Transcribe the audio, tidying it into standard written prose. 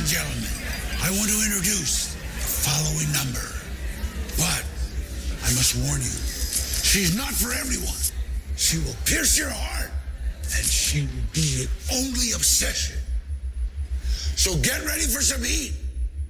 and gentlemen, I want to introduce the following number. But I must warn you, she's not for everyone. She will pierce your heart, and she will be your only obsession. So get ready for some heat.